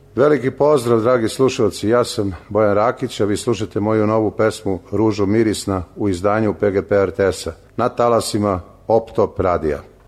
Veliki pozdrav, dragi slušalci, ja sam Bojan Rakić, a vi slušate moju novu pesmu Ružo mirisna u izdanju PGP RTS-a na talasima Optop radija.